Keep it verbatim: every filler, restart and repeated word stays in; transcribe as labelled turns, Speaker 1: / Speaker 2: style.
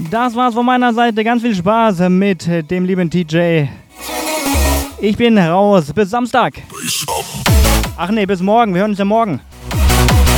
Speaker 1: Das war's von meiner Seite. Ganz viel Spaß mit dem lieben T J. Ich bin raus. Bis Samstag. Ach nee, bis morgen. Wir hören uns ja morgen.